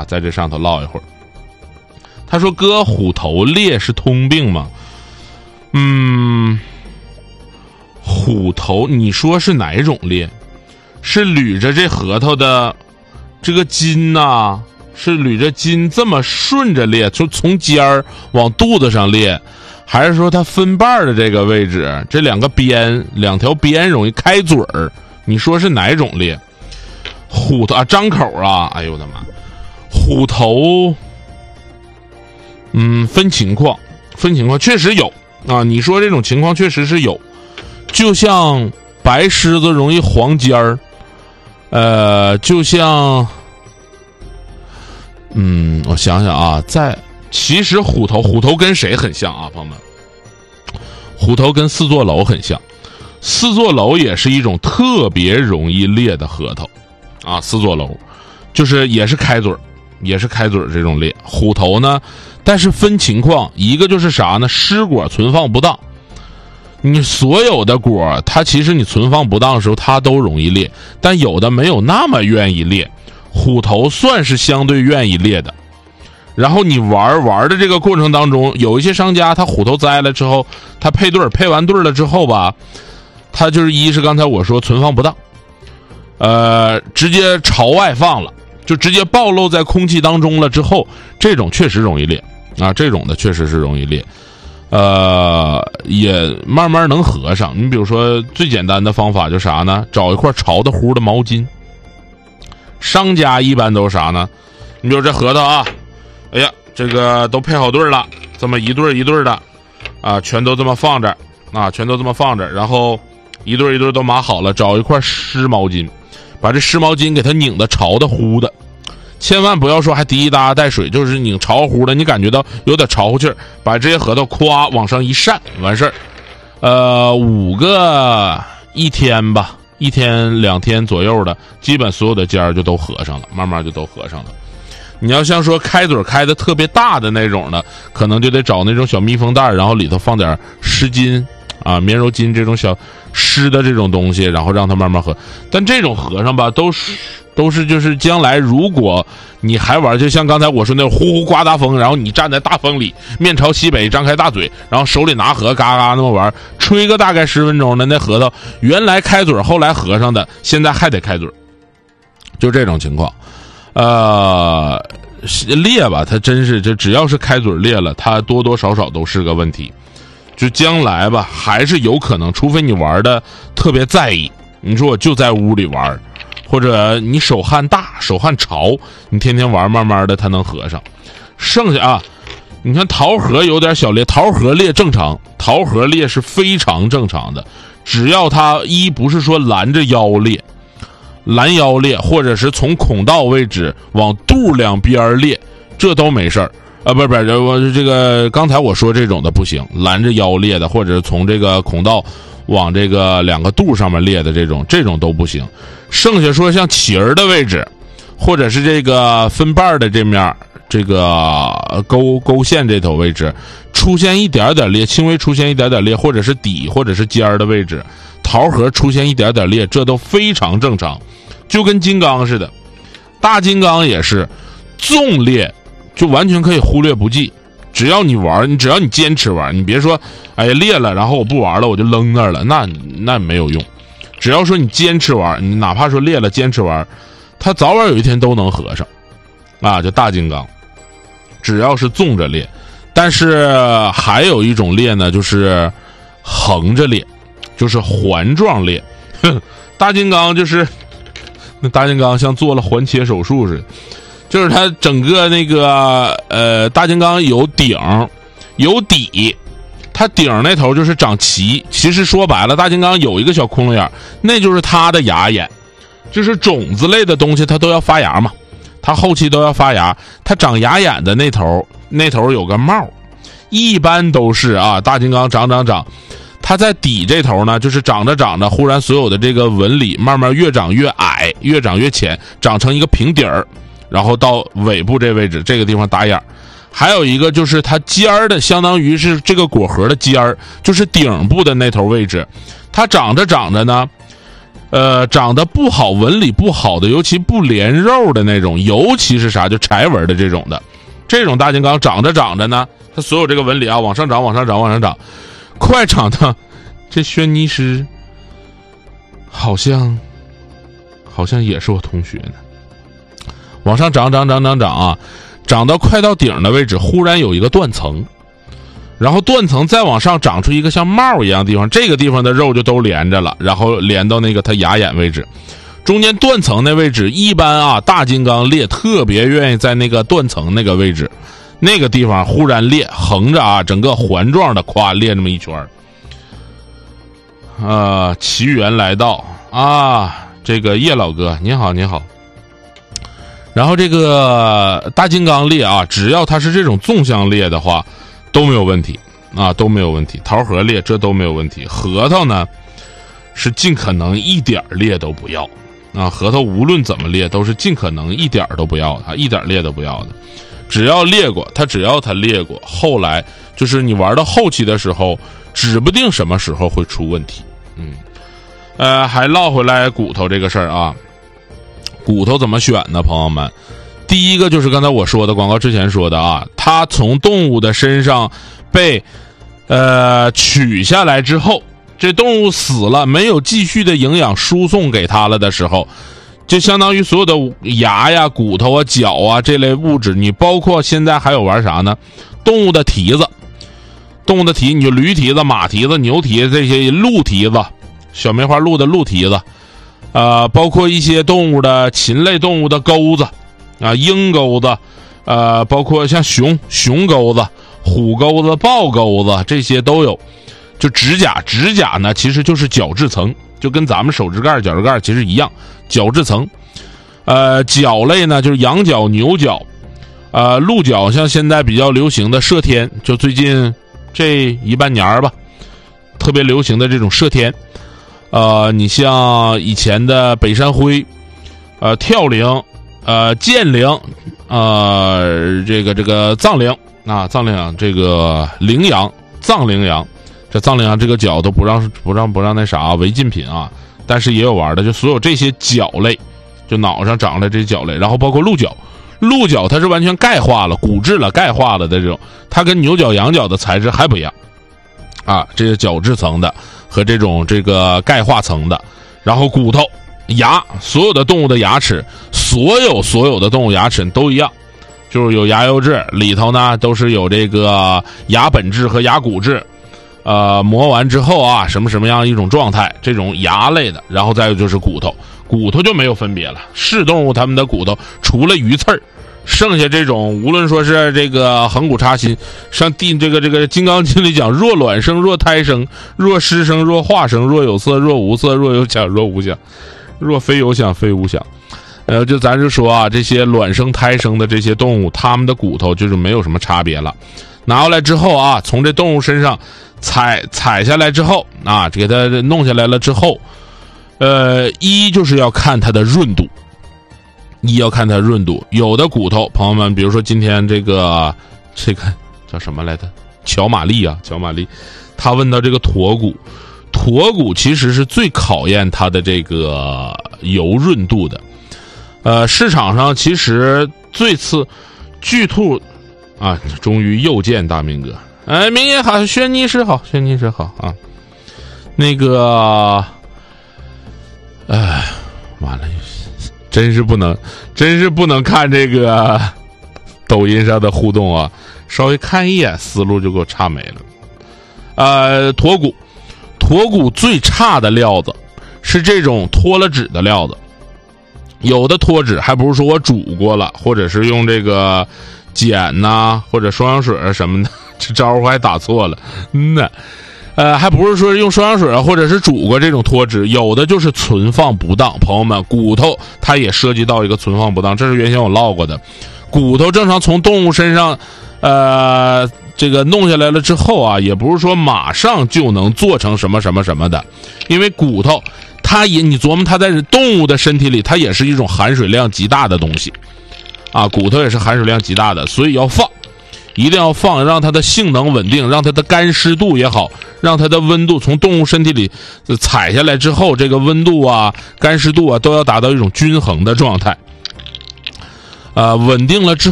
啊，在这上头唠一会儿。他说哥，虎头裂是通病吗？虎头你说是哪种裂？是捋着这核桃的这个筋呐，是捋着筋这么顺着裂，就从尖儿往肚子上裂，还是说它分瓣的这个位置，这两条边容易开嘴儿？你说是哪种裂？虎头啊，张口啊，哎呦我的妈！虎头，分情况，确实有啊。你说这种情况确实是有，就像白狮子容易黄尖儿，就像，我想想啊，其实虎头跟谁很像啊，朋友们？虎头跟四座楼很像，四座楼也是一种特别容易裂的核桃啊。四座楼就是也是开嘴这种裂。虎头呢，但是分情况，一个就是啥呢？湿果存放不当。你所有的果，它其实你存放不当的时候，它都容易裂，但有的没有那么愿意裂。虎头算是相对愿意裂的。然后你玩的这个过程当中，有一些商家他虎头栽了之后，他配完对了之后吧，他就是一是刚才我说存放不当，直接朝外放了，就直接暴露在空气当中了之后，这种确实容易裂啊，这种的确实是容易裂。也慢慢能合上。你比如说最简单的方法就是啥呢？找一块潮的乎的毛巾。商家一般都是啥呢？你比如这核桃啊，哎呀，这个都配好对了，这么一对一对的啊，全都这么放着，然后一对一对都码好了，找一块湿毛巾，把这湿毛巾给它拧的潮的乎的。千万不要说还滴答带水，就是拧潮乎的，你感觉到有点潮乎气儿，把这些核桃夸往上一扇，完事儿。5个1天吧，1天2天左右的，基本所有的尖儿就都合上了，慢慢就都合上了。你要像说开嘴开的特别大的那种的，可能就得找那种小密封袋，然后里头放点湿巾啊、棉柔巾这种小湿的这种东西，然后让它慢慢合。但这种合上吧，都是就是将来如果你还玩，就像刚才我说那种呼呼刮大风，然后你站在大风里，面朝西北，张开大嘴，然后手里拿核嘎嘎那么玩，吹个大概10分钟的那核桃，原来开嘴后来合上的，现在还得开嘴，就这种情况。裂吧，它真是这只要是开嘴裂了，它多多少少都是个问题。就将来吧，还是有可能，除非你玩的特别在意，你说我就在屋里玩，或者你手汗大手汗潮，你天天玩，慢慢的它能合上。剩下啊，你看桃核有点小裂，桃核裂正常，桃核裂是非常正常的，只要它不是说拦着腰裂，拦腰裂，或者是从孔道位置往肚两边裂，这都没事儿啊。不是，我这个刚才我说这种的不行，拦着腰裂的，或者是从这个孔道往这个2个肚上面裂的这种都不行。剩下说像起儿的位置，或者是这个分瓣的这面，这个勾线这头位置出现一点点裂，轻微出现一点点裂，或者是底或者是尖儿的位置，桃核出现一点点裂，这都非常正常。就跟金刚似的，大金刚也是纵裂，就完全可以忽略不计。只要你玩，只要你坚持玩，你别说哎呀裂了，然后我不玩了，我就扔那儿了，那没有用。只要说你坚持玩，你哪怕说裂了，坚持玩，它早晚有一天都能合上啊。就大金刚，只要是纵着裂，但是还有一种裂呢，就是横着裂，就是环状裂。大金刚就是那大金刚像做了环切手术似的，就是它整个那个大金刚有顶有底，它顶那头就是长鳍，其实说白了大金刚有一个小窟窿眼，那就是它的牙眼，就是种子类的东西它都要发芽嘛，它后期都要发芽，它长牙眼的那头有个帽，一般都是啊大金刚长，它在底这头呢，就是长着，忽然所有的这个纹理慢慢越长越矮，越长越浅，长成一个平底儿，然后到尾部这位置，这个地方打眼。还有一个就是它尖儿的，相当于是这个果核的尖儿，就是顶部的那头位置，它长着呢， 长得不好、纹理不好的，尤其不连肉的那种，尤其是啥，就柴纹的这种的，这种大金刚长着长着呢，它所有这个纹理啊往上长，往上长，往上长，快长的，这轩尼诗好像也是我同学呢。往上长啊，长到快到顶的位置，忽然有一个断层，然后断层再往上长出一个像帽一样的地方，这个地方的肉就都连着了，然后连到那个它牙眼位置。中间断层那位置，一般啊大金刚猎特别愿意在那个断层那个位置，那个地方忽然裂，横着啊整个环状的夸裂那么一圈。奇缘来到啊，这个叶老哥您好您好。然后这个大金刚猎啊，只要它是这种纵向猎的话都没有问题啊，都没有问题。桃核猎这都没有问题。核桃呢是尽可能一点猎都不要啊，核桃无论怎么猎都是尽可能一点都不要的，一点猎都不要的。只要猎过它，只要它猎过，后来就是你玩到后期的时候，指不定什么时候会出问题。还唠回来骨头这个事儿啊。骨头怎么选呢，朋友们？第一个就是刚才我说的广告之前说的啊，它从动物的身上被取下来之后，这动物死了，没有继续的营养输送给它了的时候，就相当于所有的牙呀、骨头啊、脚啊这类物质，你包括现在还有玩啥呢？动物的蹄子，动物的蹄，你就驴蹄子、马蹄子、牛蹄子这些，鹿蹄子，小梅花鹿的鹿蹄子。包括一些动物的禽类动物的钩子啊，鹰钩子，包括像熊钩子、虎钩子、豹钩子，这些都有。就指甲呢其实就是角质层，就跟咱们手指盖、脚趾盖其实一样，角质层。角类呢就是羊角、牛角，鹿角，像现在比较流行的射天，就最近这一半年吧，特别流行的这种射天。你像以前的北山灰，跳羚，剑羚，这个藏羚啊，藏羚羊，这个羚羊，藏羚羊，这藏羚羊这个角都不让那啥违禁品啊，但是也有玩的，就所有这些角类，就脑上长的这些角类，然后包括鹿角，鹿角它是完全钙化了、骨质了、钙化了的这种，它跟牛角、羊角的材质还不一样啊，这个角质层的。和这个钙化层的，然后骨头、牙，所有的动物的牙齿，所有的动物牙齿都一样，就是有牙釉质，里头呢都是有这个牙本质和牙骨质，磨完之后啊，什么样一种状态，这种牙类的，然后再有就是骨头就没有分别了，是动物它们的骨头除了鱼刺儿。剩下这种无论说是这个横骨插心，上这个金刚经里讲，若卵生，若胎生，若湿生，若化生，若有色，若无色，若有响，若无响，若非有响，非无响。就咱就说啊，这些卵生胎生的这些动物，它们的骨头就是没有什么差别了。拿过来之后啊，从这动物身上采下来之后啊，给它弄下来了之后，一就是要看它的润度。有的骨头，朋友们，比如说今天这个叫什么来着？乔玛丽，他问到这个驼骨其实是最考验它的这个油润度的。市场上其实最次巨兔啊，终于又见大明哥，明爷好，轩尼诗好啊。那个，完了。真是不能看这个抖音上的互动啊，稍微看一眼思路就给我差没了。驼骨最差的料子是这种脱了脂的料子，有的脱脂还不如说我煮过了，或者是用这个碱呐，或者双氧水什么的，这招呼还打错了，还不是说用双氧水或者是煮过这种脱脂，有的就是存放不当。朋友们，骨头它也涉及到一个存放不当，这是原先我唠过的。骨头正常从动物身上这个弄下来了之后啊，也不是说马上就能做成什么的，因为骨头你琢磨它在动物的身体里，它也是一种含水量极大的东西啊，骨头也是含水量极大的，所以要放，一定要放，让它的性能稳定，让它的干湿度也好， 让它的温度从动物身体里采下来之后，这个温度啊、干湿度啊都要达到一种均衡的状态。稳定了之